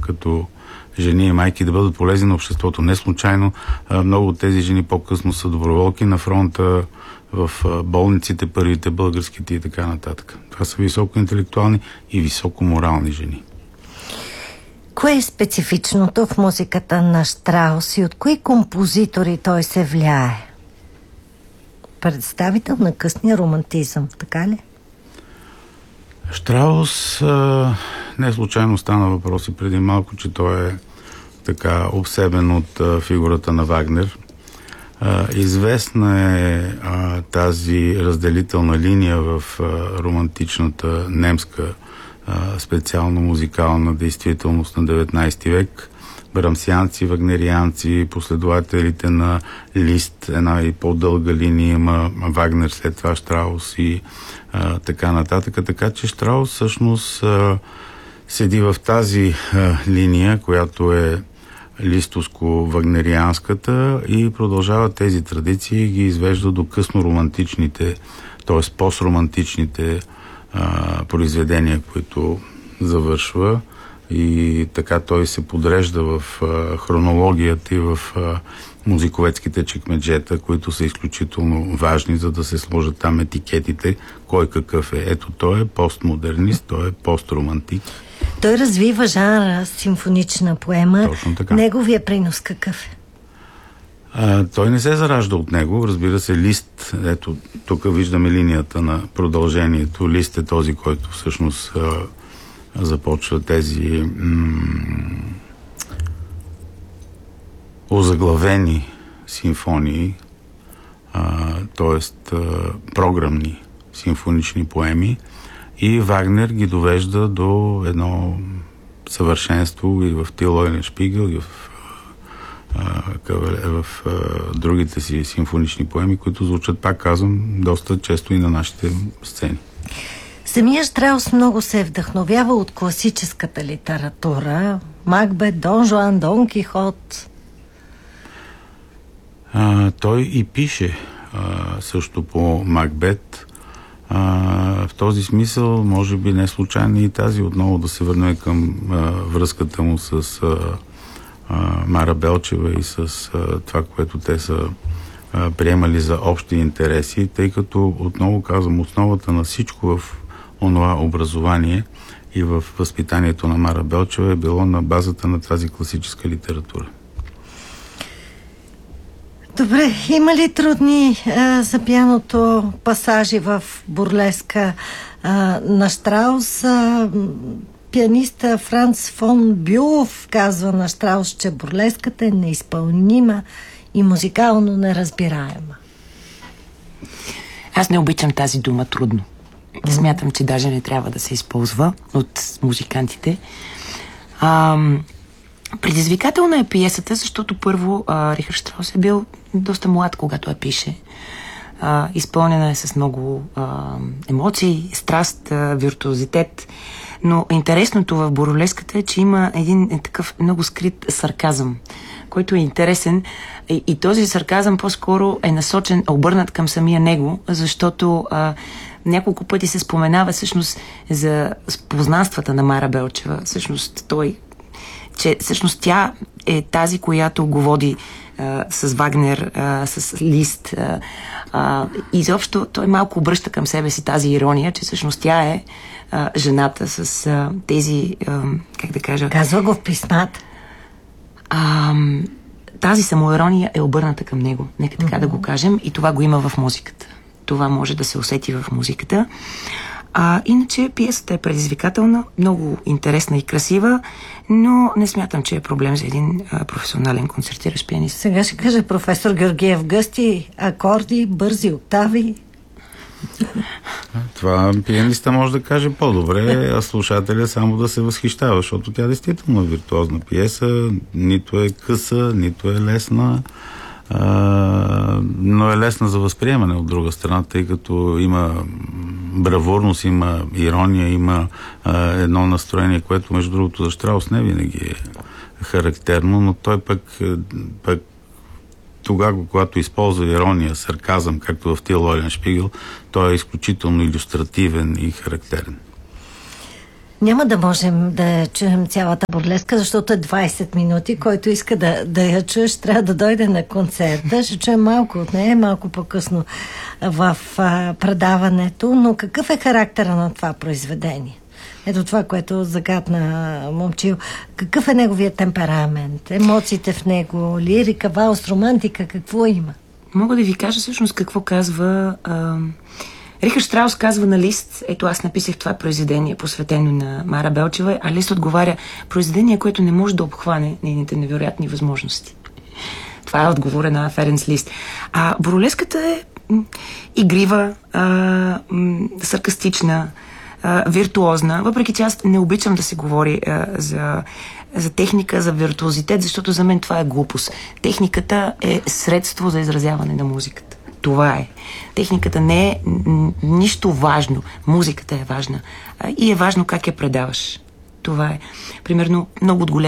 като жени и майки, да бъдат полезни на обществото. Не случайно много от тези жени по-късно са доброволки на фронта, в болниците, първите българските и така нататък. Това са високоинтелектуални и високоморални жени. Кое е специфичното в музиката на Щраус и от кои композитори той се влияе? Представител на късния романтизъм, така ли? Щраус не случайно стана въпроси преди малко, че той е така обсебен от фигурата на Вагнер. Известна е тази разделителна линия в романтичната немска специално музикална действителност на 19 век. Брамсианци, вагнерианци, последователите на Лист, една и по-дълга линия има Вагнер, след това Щраус и така нататък. Така че Щраус всъщност седи в тази линия, която е листовско-вагнерианската и продължава тези традиции и ги извежда до късно романтичните, т.е. постромантичните произведения, които завършва, и така той се подрежда в хронологията и в музиковедските чекмеджета, които са изключително важни, за да се сложат там етикетите, кой какъв е. Ето, той е постмодернист, той е постромантик. Той развива жанра симфонична поема. Точно така. Неговия принос какъв е? Той не се заражда от него. Разбира се, Лист, ето, тук виждаме линията на продължението. Лист е този, който всъщност започва тези озаглавени симфонии, т.е. програмни симфонични поеми, и Вагнер ги довежда до едно съвършенство и в Тил Ойленшпигел, и в другите си симфонични поеми, които звучат, пак казвам, доста често и на нашите сцени. Самия Щраус много се вдъхновява от класическата литература. Макбет, Дон Жуан, Дон Кихот. Той и пише също по Макбет. В този смисъл, може би не случайно и тази, отново да се върне към връзката му с Мара Белчева и с това, което те са приемали за общи интереси, тъй като, отново казвам, основата на всичко в онова образование и в възпитанието на Мара Белчева е било на базата на тази класическа литература. Добре, има ли трудни за пианото пасажи в бурлеска на Щраус? Пианиста Франц фон Бюлов казва на Щраус, че бурлеската е неизпълнима и музикално неразбираема. Аз не обичам тази дума трудно. Смятам, че даже не трябва да се използва от музикантите. Предизвикателна е пиесата, защото първо Рихард Щраус е бил доста млад, когато я пише. Изпълнена е с много емоции, страст, виртуозитет. Но интересното в бурлеската е, че има един такъв много скрит сарказъм, който е интересен. И този сарказъм по-скоро е насочен, обърнат към самия него, защото няколко пъти се споменава всъщност за познанствата на Мара Белчева. Всъщност всъщност тя е тази, която го води с Вагнер, с Лист. Изобщо той малко обръща към себе си тази ирония, че всъщност тя е жената с тези, как да кажа... Казва го в писмата. Тази самоирония е обърната към него. Нека така да го кажем. И това го има в музиката. Това може да се усети в музиката. Иначе пиесата е предизвикателна, много интересна и красива, но не смятам, че е проблем за един професионален концертиращ пианист. Сега ще каже професор Георгиев: гъсти акорди, бързи октави. Това пианиста може да каже по-добре, а слушателя само да се възхищава, защото тя действително е виртуозна пиеса, нито е къса, нито е лесна, но е лесна за възприемане от друга страна, тъй като има бравурност, има ирония, има едно настроение, което между другото за Щраус не винаги е характерно, но той пък тогава, когато използва ирония, сарказъм, както в Тил Ойленшпигел, той е изключително илюстративен и характерен. Няма да можем да чуем цялата бурлеска, защото е 20 минути. Който иска да я чуеш, трябва да дойде на концерта. Ще чуем малко от нея, малко по-късно в предаването. Но какъв е характера на това произведение? Ето това, което загадна Момчил. Какъв е неговият темперамент? Емоциите в него? Лирика, валс, романтика? Какво има? Мога да ви кажа всъщност какво казва... Рихард Штраус казва на Лист, ето аз написах това произведение, посветено на Мара Белчева, а Лист отговаря: произведение, което не може да обхване нейните невероятни възможности. Това е отговора на Ференц Лист. А бурлеската е игрива, саркастична, виртуозна, въпреки че аз не обичам да се говори за техника, за виртуозитет, защото за мен това е глупост. Техниката е средство за изразяване на музиката. Това е. Техниката не е нищо важно. Музиката е важна. И е важно как я предаваш. Това е. Примерно, много от големи